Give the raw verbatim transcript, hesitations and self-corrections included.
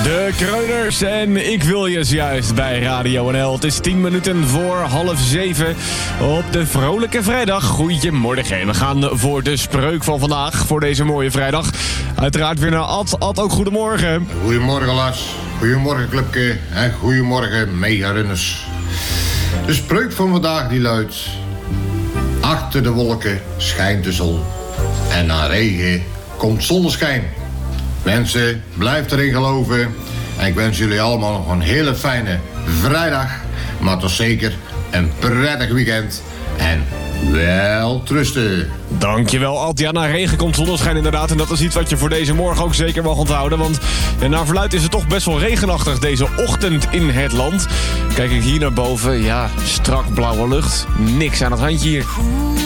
De Kreuners en Ik Wil Je juist bij Radio N L. Het is tien minuten voor half zeven op de vrolijke vrijdag. Goedemorgen. We gaan voor de spreuk van vandaag, voor deze mooie vrijdag. Uiteraard weer naar Ad. Ad, ook goedemorgen. Goedemorgen Lars. Goedemorgen Clubke. En goedemorgen mega-runners. De spreuk van vandaag die luidt: achter de wolken schijnt de zon. En na regen komt zonneschijn. Mensen, blijf erin geloven. En ik wens jullie allemaal nog een hele fijne vrijdag. Maar toch zeker een prettig weekend. En wel trusten. Dankjewel, Ad. Ja, na regen komt zonneschijn inderdaad. En dat is iets wat je voor deze morgen ook zeker mag onthouden. Want ja, naar verluidt is het toch best wel regenachtig deze ochtend in het land. Kijk ik hier naar boven, ja, strak blauwe lucht. Niks aan het handje hier.